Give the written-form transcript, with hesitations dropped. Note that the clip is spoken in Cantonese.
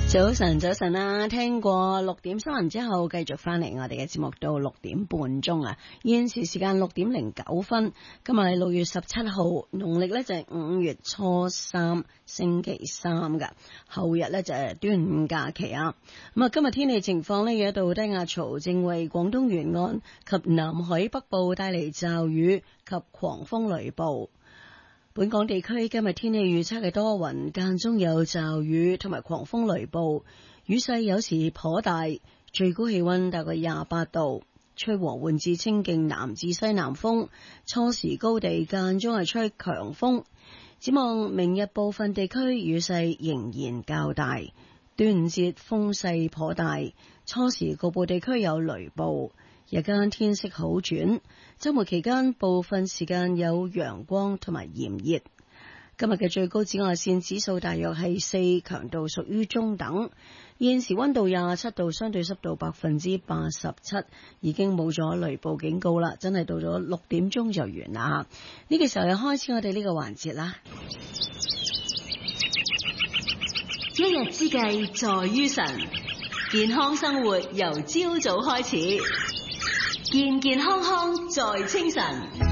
早晨，早晨啦！聽過6點新聞之後，繼續翻嚟我哋嘅節目到6點半鐘啊！現時時間6點09分，今日係6月17號，農曆呢就係5月初3，星期三噶。後日呢就係端午假期啊！咁啊，今日天氣情況呢，有一道低壓槽正為廣東沿岸及南海北部帶嚟驟雨及狂風雷暴。本港地區今日天氣預測係多雲，間中有驟雨同埋狂風雷暴，雨勢有時頗大，最高氣溫大概28度，吹和緩至清勁南至西南風，初時高地間中係吹強風。展望明日部分地區雨勢仍然較大，端午節風勢頗大，初時局部地區有雷暴。日間天色好轉，周末期間部分時間有陽光同埋炎熱。今日嘅最高紫外線指數大約係4，強度屬於中等。現時溫度27度，相對濕度87%，已經冇咗雷暴警告啦。真係到咗6點鐘就完啦。呢個時候又開始我哋呢個環節啦。 一日之計在於晨，健康生活由朝早開始。健健康康在清晨。